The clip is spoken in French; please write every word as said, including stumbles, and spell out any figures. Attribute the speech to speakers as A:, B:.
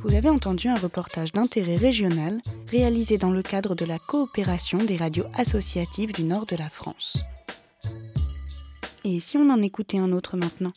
A: Vous avez entendu un reportage d'intérêt régional réalisé dans le cadre de la coopération des radios associatives du nord de la France. Et si on en écoutait un autre maintenant ?